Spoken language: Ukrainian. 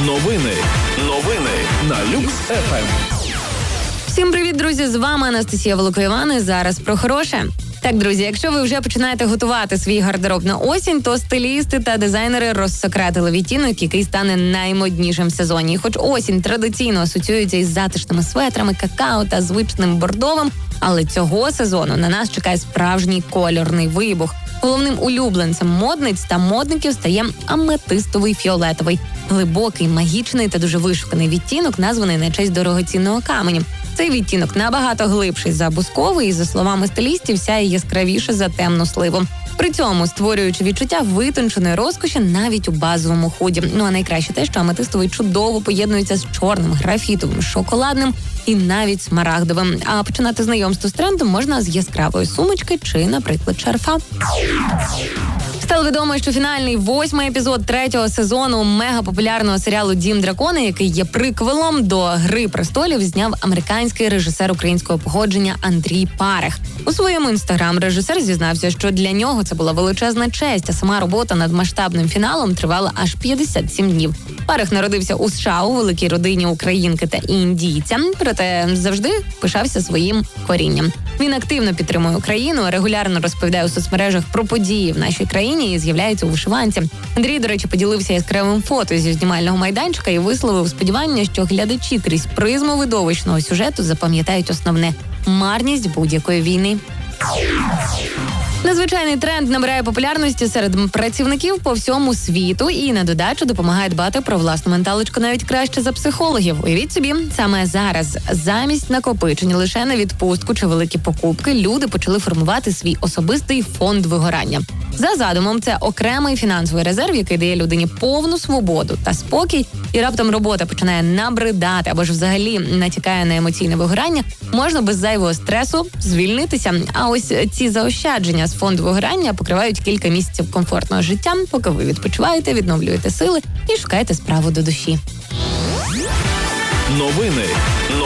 Новини на Люкс ФМ. Всім привіт, друзі! З вами Анастасія Волокоєван і зараз про хороше. Так, друзі, якщо ви вже починаєте готувати свій гардероб на осінь, то стилісти та дизайнери розсекретили відтінок, який стане наймоднішим в сезоні. І хоч осінь традиційно асоціюється із затишними светрами, какао та звичним бордовим, але цього сезону на нас чекає справжній кольорний вибух. Головним улюбленцем модниць та модників стає аметистовий фіолетовий. Глибокий, магічний та дуже вишуканий відтінок, названий на честь дорогоцінного каменю. Цей відтінок набагато глибший за бусковий і, за словами стилістів, сяє яскравіше за темну сливу. При цьому створюючи відчуття витонченої розкоші навіть у базовому худі. Ну а найкраще те, що аметистовий чудово поєднується з чорним, графітовим, шоколадним і навіть смарагдовим. А починати знайомство з трендом можна з яскравої сумочки чи, наприклад, шарфа. Стало відомо, що фінальний 8-й епізод 3-го сезону мегапопулярного серіалу «Дім дракона», який є приквелом до «Гри престолів», зняв американський режисер українського походження Андрій Парех. У своєму інстаграм режисер зізнався, що для нього це була величезна честь, а сама робота над масштабним фіналом тривала аж 57 днів. Парех народився у США у великій родині українки та індійця, проте завжди пишався своїм корінням. Він активно підтримує Україну, регулярно розповідає у соцмережах про події в нашій країні і з'являється у вишиванці. Андрій, до речі, поділився яскравим фото зі знімального майданчика і висловив сподівання, що глядачі крізь призму видовищного сюжету запам'ятають основне – марність будь-якої війни. Надзвичайний тренд набирає популярності серед працівників по всьому світу і на додачу допомагає дбати про власну менталочку навіть краще за психологів. Уявіть собі, саме зараз, замість накопичень лише на відпустку чи великі покупки, люди почали формувати свій особистий фонд вигорання. За задумом, це окремий фінансовий резерв, який дає людині повну свободу та спокій, і раптом робота починає набридати або ж взагалі натякає на емоційне вигорання, можна без зайвого стресу звільнитися. А ось ці заощадження з фонду вигорання покривають кілька місяців комфортного життя, поки ви відпочиваєте, відновлюєте сили і шукаєте справу до душі. Новини